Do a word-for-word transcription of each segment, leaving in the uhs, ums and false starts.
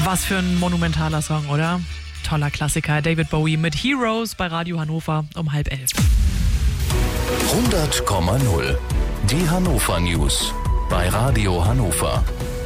Was für ein monumentaler Song, oder? Toller Klassiker. David Bowie mit Heroes bei Radio Hannover um halb elf. hundert Komma null. Die Hannover News bei Radio Hannover.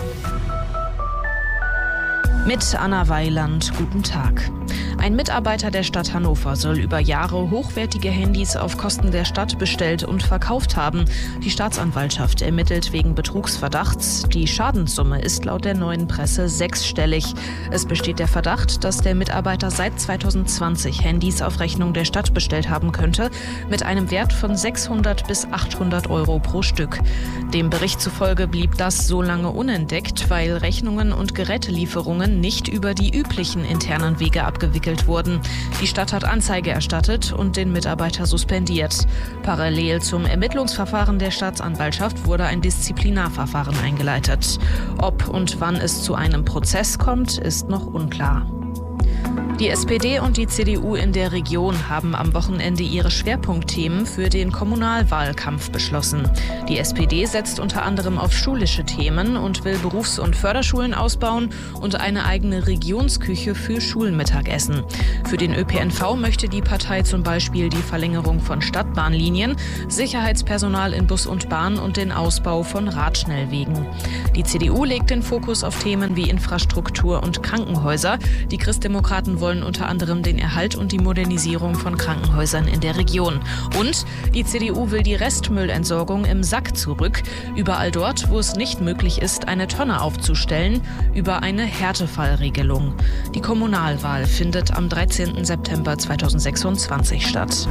Mit Anna Weiland, guten Tag. Ein Mitarbeiter der Stadt Hannover soll über Jahre hochwertige Handys auf Kosten der Stadt bestellt und verkauft haben. Die Staatsanwaltschaft ermittelt wegen Betrugsverdachts. Die Schadenssumme ist laut der Neuen Presse sechsstellig. Es besteht der Verdacht, dass der Mitarbeiter seit zweitausendzwanzig Handys auf Rechnung der Stadt bestellt haben könnte, mit einem Wert von sechshundert bis achthundert Euro pro Stück. Dem Bericht zufolge blieb das so lange unentdeckt, weil Rechnungen und Gerätelieferungen nicht über die üblichen internen Wege abgewickelt wurden. Die Stadt hat Anzeige erstattet und den Mitarbeiter suspendiert. Parallel zum Ermittlungsverfahren der Staatsanwaltschaft wurde ein Disziplinarverfahren eingeleitet. Ob und wann es zu einem Prozess kommt, ist noch unklar. Die S P D und die C D U in der Region haben am Wochenende ihre Schwerpunktthemen für den Kommunalwahlkampf beschlossen. Die S P D setzt unter anderem auf schulische Themen und will Berufs- und Förderschulen ausbauen und eine eigene Regionsküche für Schulmittagessen. Für den Ö P N V möchte die Partei zum Beispiel die Verlängerung von Stadtbahnlinien, Sicherheitspersonal in Bus und Bahn und den Ausbau von Radschnellwegen. Die C D U legt den Fokus auf Themen wie Infrastruktur und Krankenhäuser. Die Christdemokraten wollen unter anderem den Erhalt und die Modernisierung von Krankenhäusern in der Region. Und die C D U will die Restmüllentsorgung im Sack zurück. Überall dort, wo es nicht möglich ist, eine Tonne aufzustellen, über eine Härtefallregelung. Die Kommunalwahl findet am dreizehnten September zweitausendsechsundzwanzig statt.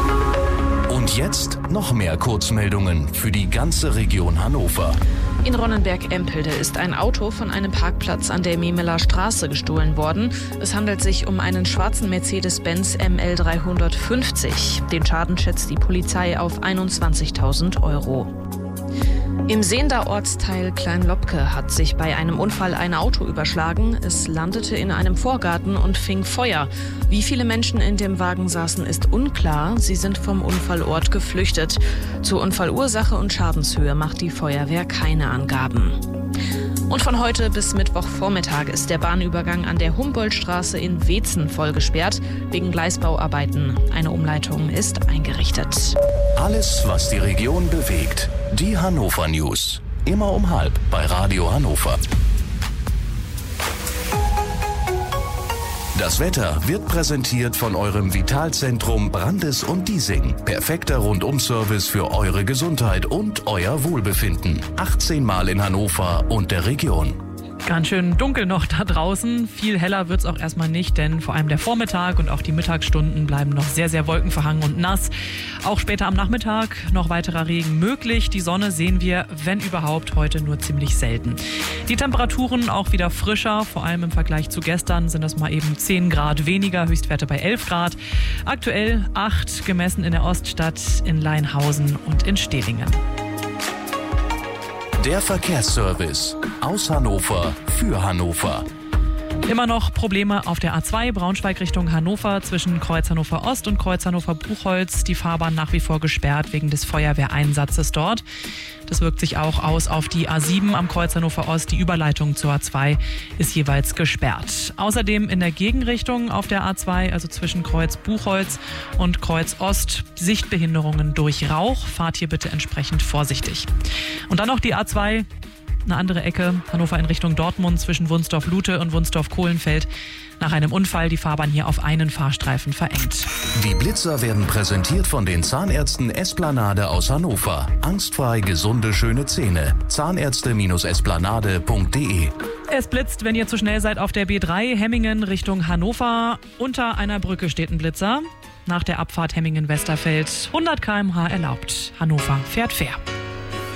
Und jetzt noch mehr Kurzmeldungen für die ganze Region Hannover. In Ronnenberg-Empelde ist ein Auto von einem Parkplatz an der Memeler Straße gestohlen worden. Es handelt sich um einen schwarzen Mercedes-Benz M L dreihundertfünfzig. Den Schaden schätzt die Polizei auf einundzwanzigtausend Euro. Im Seender Ortsteil Kleinlobke hat sich bei einem Unfall ein Auto überschlagen. Es landete in einem Vorgarten und fing Feuer. Wie viele Menschen in dem Wagen saßen, ist unklar. Sie sind vom Unfallort geflüchtet. Zur Unfallursache und Schadenshöhe macht die Feuerwehr keine Angaben. Und von heute bis Mittwochvormittag ist der Bahnübergang an der Humboldtstraße in Weetzen voll gesperrt, wegen Gleisbauarbeiten. Eine Umleitung ist eingerichtet. Alles, was die Region bewegt. Die Hannover News. Immer um halb bei Radio Hannover. Das Wetter wird präsentiert von eurem Vitalzentrum Brandes und Diesing. Perfekter Rundum-Service für eure Gesundheit und euer Wohlbefinden. achtzehn Mal in Hannover und der Region. Ganz schön dunkel noch da draußen. Viel heller wird's auch erstmal nicht, denn vor allem der Vormittag und auch die Mittagsstunden bleiben noch sehr, sehr wolkenverhangen und nass. Auch später am Nachmittag noch weiterer Regen möglich. Die Sonne sehen wir, wenn überhaupt, heute nur ziemlich selten. Die Temperaturen auch wieder frischer, vor allem im Vergleich zu gestern sind das mal eben zehn Grad weniger, Höchstwerte bei elf Grad. Aktuell acht gemessen in der Oststadt, in Leinhausen und in Stehlingen. Der Verkehrsservice aus Hannover für Hannover. Immer noch Probleme auf der A zwei Braunschweig Richtung Hannover zwischen Kreuz Hannover Ost und Kreuz Hannover Buchholz. Die Fahrbahn nach wie vor gesperrt wegen des Feuerwehreinsatzes dort. Das wirkt sich auch aus auf die A sieben am Kreuz Hannover Ost. Die Überleitung zur A zwei ist jeweils gesperrt. Außerdem in der Gegenrichtung auf der A zwei, also zwischen Kreuz Buchholz und Kreuz Ost, Sichtbehinderungen durch Rauch. Fahrt hier bitte entsprechend vorsichtig. Und dann noch die A zwei. Eine andere Ecke, Hannover in Richtung Dortmund zwischen Wunsdorf-Lute und Wunsdorf-Kohlenfeld. Nach einem Unfall die Fahrbahn hier auf einen Fahrstreifen verengt. Die Blitzer werden präsentiert von den Zahnärzten Esplanade aus Hannover. Angstfrei gesunde, schöne Zähne. Zahnärzte Esplanade punkt de. Es blitzt, wenn ihr zu schnell seid auf der B drei Hemmingen Richtung Hannover. Unter einer Brücke steht ein Blitzer. Nach der Abfahrt Hemmingen-Westerfeld hundert Kilometer pro Stunde erlaubt. Hannover fährt fair.